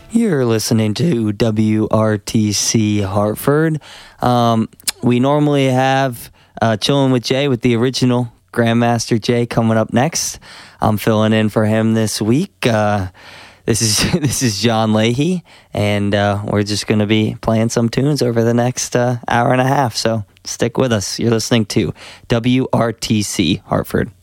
You're listening to WRTC Hartford. We normally have Chillin' with Jay with the original Grandmaster Jay coming up next. I'm filling in for him this week. This is John Leahy, and we're just going to be playing some tunes over the next hour and a half, so stick with us. You're listening to WRTC Hartford.